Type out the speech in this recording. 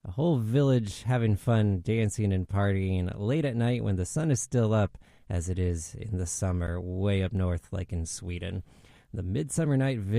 A whole village having fun, dancing and partying late at night when the sun is still up, as it is in the summer way up north, like in Sweden. The Midsummer Night